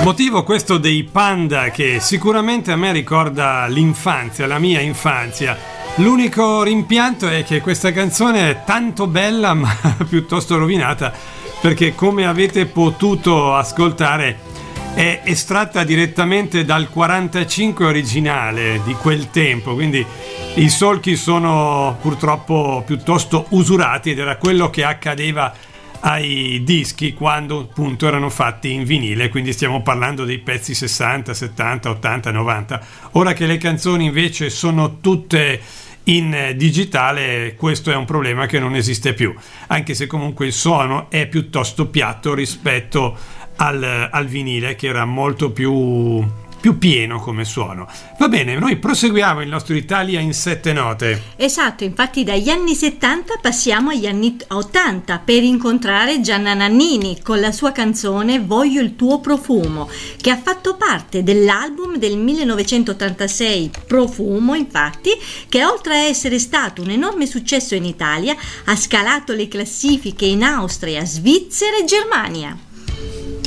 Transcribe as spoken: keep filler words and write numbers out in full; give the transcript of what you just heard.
Motivo questo dei Panda, che sicuramente a me ricorda l'infanzia, la mia infanzia. L'unico rimpianto è che questa canzone è tanto bella ma piuttosto rovinata, perché come avete potuto ascoltare è estratta direttamente dal quarantacinque originale di quel tempo, quindi i solchi sono purtroppo piuttosto usurati ed era quello che accadeva ai dischi quando appunto erano fatti in vinile, quindi stiamo parlando dei pezzi sessanta, settanta, ottanta, novanta. Ora che le canzoni invece sono tutte in digitale, questo è un problema che non esiste più, anche se comunque il suono è piuttosto piatto rispetto al, al vinile, che era molto più più pieno come suono. Va bene, noi proseguiamo il nostro Italia in sette note. Esatto, infatti dagli anni settanta passiamo agli anni ottanta per incontrare Gianna Nannini con la sua canzone Voglio il tuo profumo, che ha fatto parte dell'album del millenovecentottantasei Profumo, infatti, che oltre a essere stato un enorme successo in Italia, ha scalato le classifiche in Austria, Svizzera e Germania.